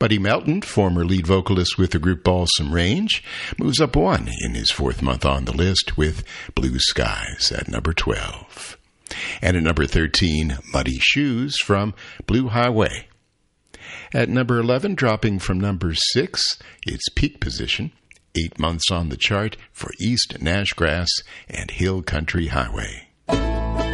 Buddy Melton, former lead vocalist with the group Balsam Range, moves up 1 in his 4th month on the list with Blue Skies at number 12. And at number 13, Muddy Shoes from Blue Highway. At number 11, dropping from number 6, its peak position, 8 months on the chart for East Nashgrass and Hill Country Highway.